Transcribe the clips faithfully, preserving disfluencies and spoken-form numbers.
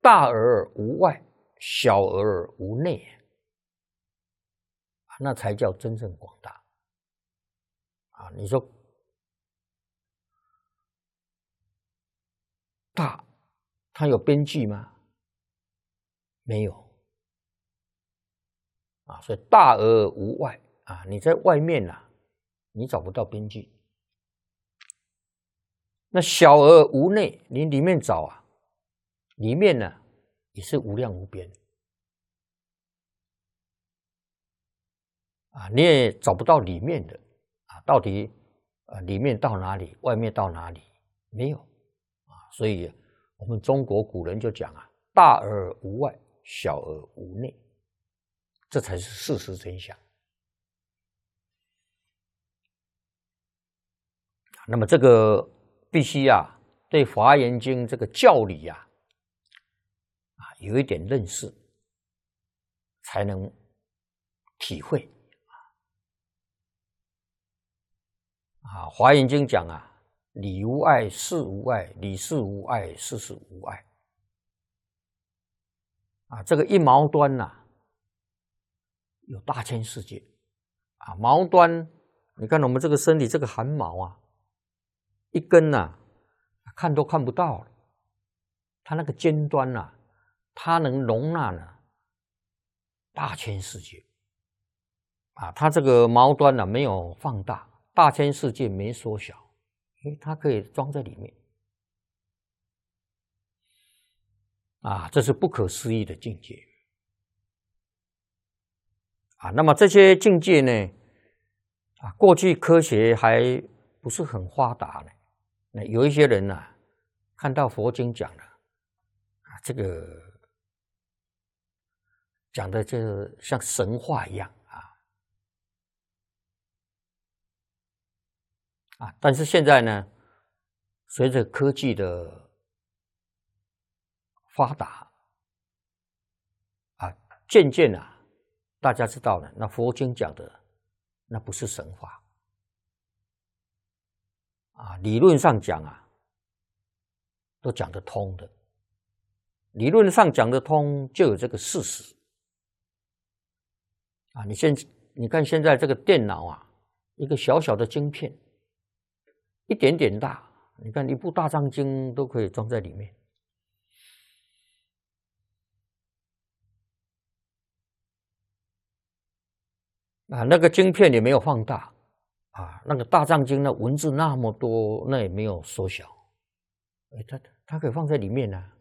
大而无外，小而无内，那才叫真正广大啊！你说大，它有边际吗？没有啊，所以大而无外啊，你在外面啊，你找不到边际。那小而无内，你里面找啊，里面呢也是无量无边啊，你也找不到里面的啊，到底啊里面到哪里，外面到哪里？没有啊，所以我们中国古人就讲啊，大而无外，小而无内，这才是事实真相。那么这个必须啊，对《华严经》这个教理啊，啊有一点认识，才能体会啊。《华严经》讲啊，理无碍，事无碍，理事无碍，事事无碍。啊，这个一毛端呐、啊，有大千世界啊。毛端，你看我们这个身体这个汗毛啊，一根呐、啊，看都看不到了。它那个尖端呐、啊，它能容纳呢大千世界啊。它这个毛端呢、啊、没有放大，大千世界没缩小，诶，它可以装在里面啊，这是不可思议的境界啊。那么这些境界呢，啊，过去科学还不是很发达呢。那有一些人呢、啊，看到佛经讲了，啊，这个讲的就像神话一样啊啊！但是现在呢，随着科技的发达啊，渐渐啊，大家知道了，那佛经讲的那不是神话啊，理论上讲啊，都讲得通的。理论上讲得通，就有这个事实啊。你现你看现在这个电脑啊，一个小小的晶片，一点点大，你看一部大藏经都可以装在里面。啊，那个晶片也没有放大啊，那个大藏经的文字那么多，那也没有缩小，哎，它它可以放在里面啊。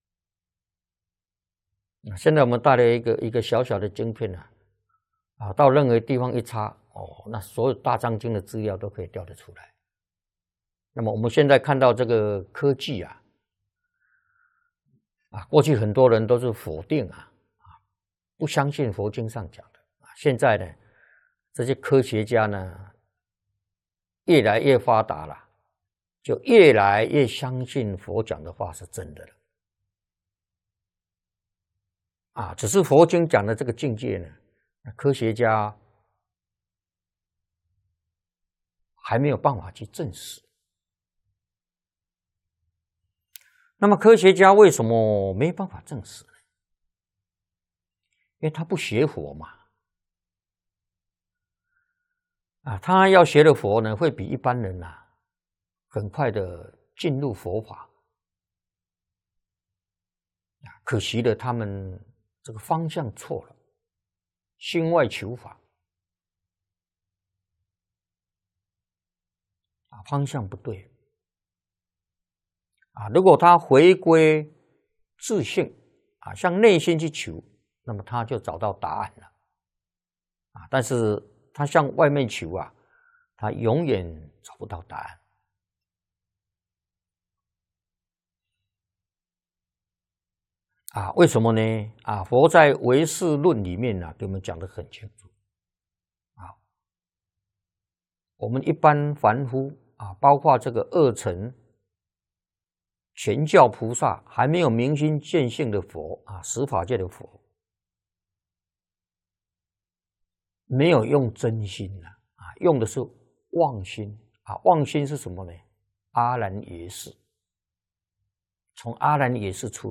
现在我们带了一个一个小小的晶片啊，啊，到任何地方一插，哦，那所有大藏经的资料都可以调得出来。那么我们现在看到这个科技啊，啊，过去很多人都是否定啊，啊，不相信佛经上讲的啊。现在呢，这些科学家呢，越来越发达了，就越来越相信佛讲的话是真的了。啊，只是佛经讲的这个境界呢，科学家还没有办法去证实。那么科学家为什么没办法证实呢？因为他不学佛嘛。啊，他要学的佛呢，会比一般人啊很快的进入佛法。可惜的，他们这个方向错了，心外求法啊，方向不对啊。如果他回归自性啊，向内心去求，那么他就找到答案了啊。但是他向外面求啊，他永远找不到答案啊。为什么呢？啊，佛在唯识论里面啊，给我们讲得很清楚啊。我们一般凡夫啊，包括这个二乘全教菩萨，还没有明心见性的佛啊，十法界的佛，没有用真心啊，啊，用的是妄心啊。妄心是什么呢？阿兰耶识，从阿兰耶识出